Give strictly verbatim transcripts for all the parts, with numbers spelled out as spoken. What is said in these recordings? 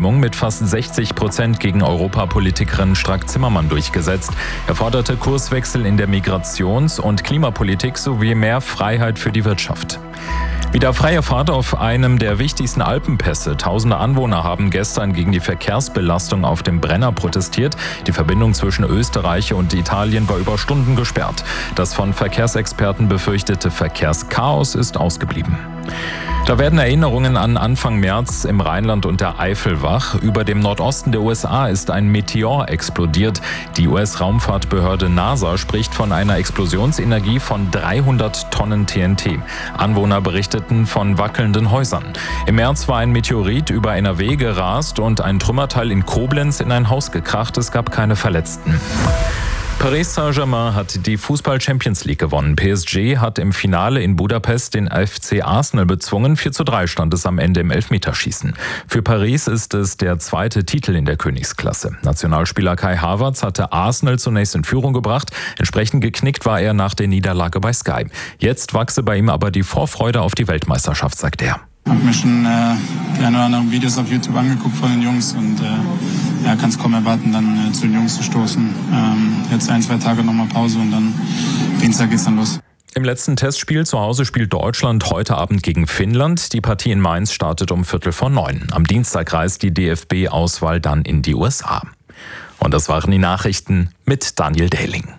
Volksabstimmung mit fast sechzig Prozent gegen Europapolitikerin Strack-Zimmermann durchgesetzt. Er forderte Kurswechsel in der Migrations- und Klimapolitik sowie mehr Freiheit für die Wirtschaft. Wieder freie Fahrt auf einem der wichtigsten Alpenpässe. Tausende Anwohner haben gestern gegen die Verkehrsbelastung auf dem Brenner protestiert. Die Verbindung zwischen Österreich und Italien war über Stunden gesperrt. Das von Verkehrsexperten befürchtete Verkehrschaos ist ausgeblieben. Da werden Erinnerungen an Anfang März im Rheinland und der Eifel wach. Über dem Nordosten der U S A ist ein Meteor explodiert. Die U S-Raumfahrtbehörde NASA spricht von einer Explosionsenergie von dreihundert Tonnen T N T. Anwohner berichteten von wackelnden Häusern. Im März war ein Meteorit über N R W gerast und ein Trümmerteil in Koblenz in ein Haus gekracht. Es gab keine Verletzten. Paris Saint-Germain hat die Fußball-Champions League gewonnen. P S G hat im Finale in Budapest den F C Arsenal bezwungen. vier zu drei stand es am Ende im Elfmeterschießen. Für Paris ist es der zweite Titel in der Königsklasse. Nationalspieler Kai Havertz hatte Arsenal zunächst in Führung gebracht. Entsprechend geknickt war er nach der Niederlage bei Sky. Jetzt wachse bei ihm aber die Vorfreude auf die Weltmeisterschaft, sagt er. Ich habe mir schon äh, die ein oder anderen Videos auf YouTube angeguckt von den Jungs und äh, ja, kann es kaum erwarten, dann äh, zu den Jungs zu stoßen. Ähm, jetzt ein, zwei Tage nochmal Pause und dann Dienstag geht's dann los. Im letzten Testspiel zu Hause spielt Deutschland heute Abend gegen Finnland. Die Partie in Mainz startet um Viertel vor neun. Am Dienstag reist die D F B-Auswahl dann in die U S A. Und das waren die Nachrichten mit Daniel Dehling.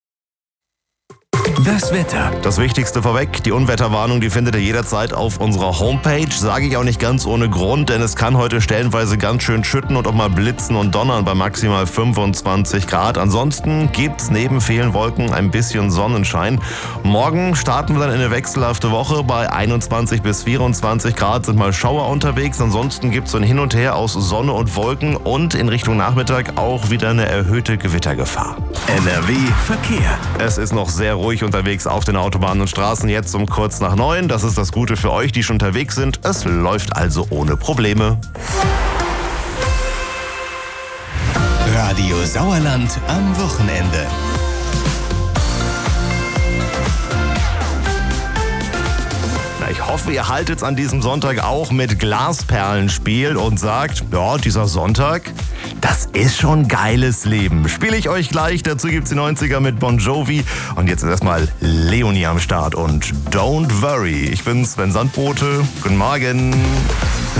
Das Wetter. Das Wichtigste vorweg, die Unwetterwarnung, die findet ihr jederzeit auf unserer Homepage. Sage ich auch nicht ganz ohne Grund, denn es kann heute stellenweise ganz schön schütten und auch mal blitzen und donnern bei maximal fünfundzwanzig Grad. Ansonsten gibt's neben vielen Wolken ein bisschen Sonnenschein. Morgen starten wir dann in eine wechselhafte Woche. Bei einundzwanzig bis vierundzwanzig Grad sind mal Schauer unterwegs. Ansonsten gibt's so ein Hin und Her aus Sonne und Wolken und in Richtung Nachmittag auch wieder eine erhöhte Gewittergefahr. N R W Verkehr. Es ist noch sehr ruhig unterwegs auf den Autobahnen und Straßen, jetzt um kurz nach neun. Das ist das Gute für euch, die schon unterwegs sind. Es läuft also ohne Probleme. Radio Sauerland am Wochenende. Ich hoffe, ihr haltet's an diesem Sonntag auch mit Glasperlenspiel und sagt, ja, dieser Sonntag, das ist schon geiles Leben. Spiele ich euch gleich, dazu gibt's die neunziger mit Bon Jovi. Und jetzt ist erstmal Leonie am Start und Don't Worry. Ich bin Sven Sandbote. Guten Morgen.